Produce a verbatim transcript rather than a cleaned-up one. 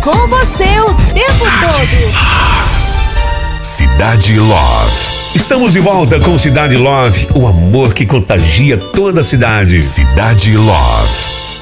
com você o tempo todo. Cidade Love. Estamos de volta com Cidade Love, o amor que contagia toda a cidade. Cidade Love.